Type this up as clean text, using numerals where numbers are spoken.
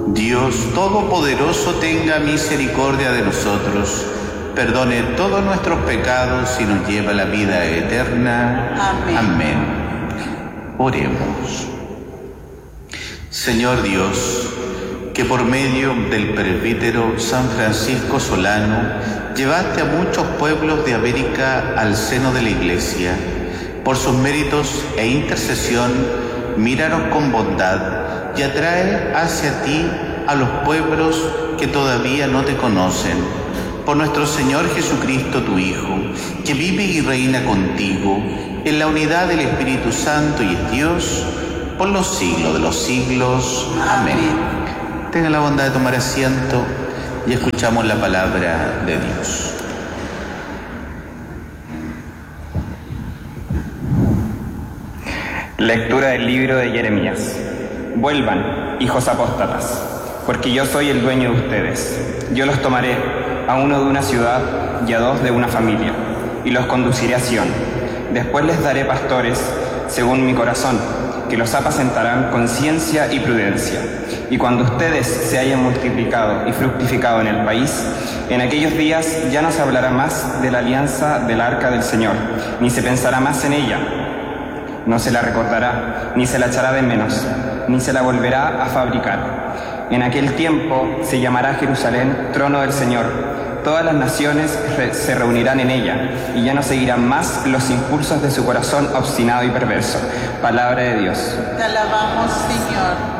Dios Todopoderoso tenga misericordia de nosotros, perdone todos nuestros pecados y nos lleve a la vida eterna. Amén. Amén. Oremos. Señor Dios, que por medio del presbítero San Francisco Solano llevaste a muchos pueblos de América al seno de la Iglesia, por sus méritos e intercesión, míranos con bondad y atrae hacia ti a los pueblos que todavía no te conocen. Por nuestro Señor Jesucristo, tu Hijo, que vive y reina contigo en la unidad del Espíritu Santo y es Dios, por los siglos de los siglos. Amén. Tenga la bondad de tomar asiento y escuchamos la palabra de Dios. Lectura del libro de Jeremías. Vuelvan, hijos apóstatas, porque yo soy el dueño de ustedes. Yo los tomaré, a uno de una ciudad y a dos de una familia, y los conduciré a Sión. Después les daré pastores según mi corazón, que los apacentarán con ciencia y prudencia. Y cuando ustedes se hayan multiplicado y fructificado en el país, en aquellos días ya no se hablará más de la alianza del arca del Señor, ni se pensará más en ella. No se la recordará, ni se la echará de menos, ni se la volverá a fabricar. En aquel tiempo se llamará Jerusalén trono del Señor. Todas las naciones se reunirán en ella, y ya no seguirán más los impulsos de su corazón obstinado y perverso. Palabra de Dios. Te alabamos, Señor.